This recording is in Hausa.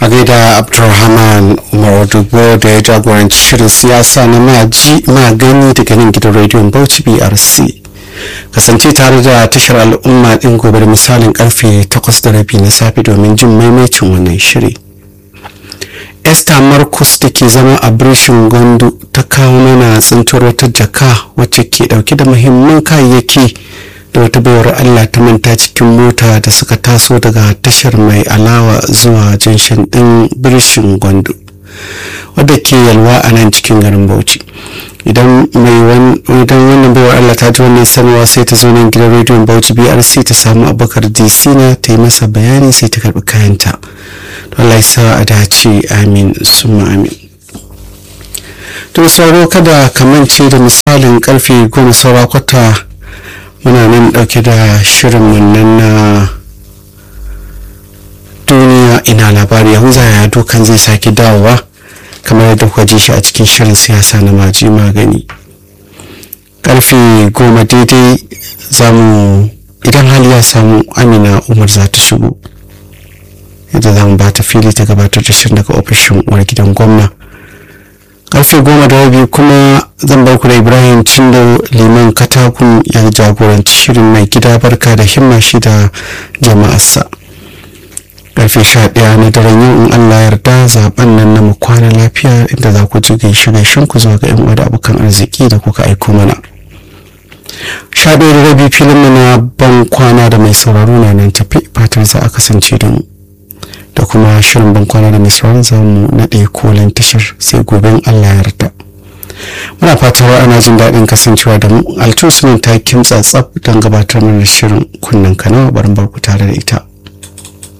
a gaida Abdulrahman Umar Dubo da ya jagoranci shirin siyasa na magani daga nan gidan rediyon Bauchi BRC. Kasance tare da tashar al'umma din gobe da misalin karfe 8:30 na safe domin jin maimacin wannan shiri. Esther Marcus da ke zama a Birshin Gondo ta kawo mana tsintuwar wata jaka wacce ke dauke da muhimman kayayyaki da wata bayar Allah ta manta cikin mota da suka taso daga tashar mai alawa zuwa janshin din Birshin Gondo wadda ke yalwa a nan cikin garin Bauchi. Idan wannan bayar Allah ta ji wannan sanarwa sai ta zo nan gidan rediyon Bauchi BRC ta samu Abubakar DC na ta yi masa bayani sai ta karbi kayanta. Allah ya sa a dace, amin summa amin. To sauro kada ka mance da misalin karfe 10:15 muna nan dauke da shirin wannan na duniya ina labari. Yahuza ya dokan zai sake dawowa kamar yadda kuka ji shi a cikin shirin siyasa na maji magani. Karfe 10 daidai zamu, idan hali ya samu, Amina Umar za ta shigo yadda zamu ba ta fili ta gabatar da shirin daga ofishin uwar gidan gwamna. Karfe 10:30 kuma zan bar ku da Ibrahim Cindo Liman Katakun ya jagoranci shirin mai gida barka da himma shi da jama'arsa. Karfe 11 na daren yau in Allah yarda zaben nan na mu kwana lafiya inda za ku ji gaishe ku zuwa ga yan uwa da abokan arziki da kuka aiko mana. 11:30 filin mu na ban kwana da mai sauraro na nan tafi, fatar za a kasance da mu. Da kuma shirin ban kwana da mai sauraro za mu naɗe kolin tashar sai goben Allah yarda. Muna fatar ana jin daɗin kasancewa da mu. Alto sunan ta kimtsa tsaf don gabatar mana shirin kunnen kanawa barin barku tare da ita.